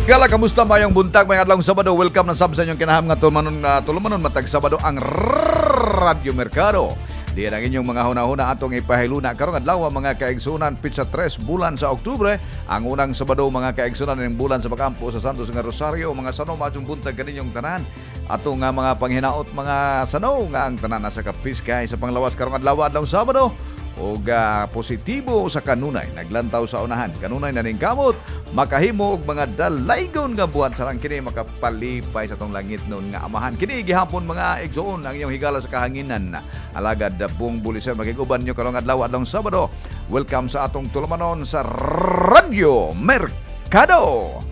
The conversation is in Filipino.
Kala kamusta mayong buntag may adlong Sabado. Welcome na sab sa inyong kinaham nga tulumanon matag Sabado ang Radyo Mercado. Diyan ang inyong mga hunahuna atong ipahiluna karong adlaw mga kaigsunan pizza 3 bulan sa Oktubre. Ang unang Sabado mga kaigsunan ng bulan sa pagkampo sa Santos nga Rosario. Mga sano maayong buntag kaninyong tanan. Atong nga mga panghinaot mga sano nga ang tanan nasa kapiskay sa panglawas karong adlaw adlong Sabado. O positibo sa kanunay naglantaw sa unahan kanunay na ning kamot makahimo og mga dalaygon nga buwan sarang kini makapalipay sa tong langit nun nga amahan kini gihapon mga igsoon ang iyong higala sa kahanginan alagad buong bulisan magiguban nyo karong adlaw adlong Sabado. Welcome sa atong tulumanon sa Radyo Mercado.